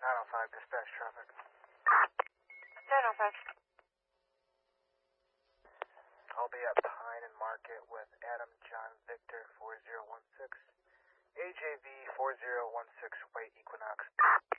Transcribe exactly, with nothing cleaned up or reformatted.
nine oh five, dispatch traffic. nine oh five. I'll be at Pine and Market with Adam John Victor four zero one six. A J V four zero one six, White Equinox.